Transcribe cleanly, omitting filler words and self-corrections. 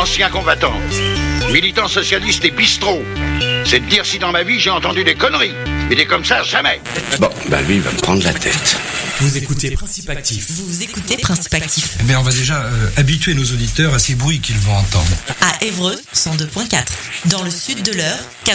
ancien combattant, militant socialiste et bistrot. C'est de dire si dans ma vie j'ai entendu des conneries. Mais des comme ça, jamais. Bon, bah lui, il va me prendre la tête. Vous écoutez Principe Actif. Vous écoutez Principe Actif. Eh bien, on va déjà habituer nos auditeurs à ces bruits qu'ils vont entendre. À Évreux, 102.4. Dans le sud de l'Eure, 93.1.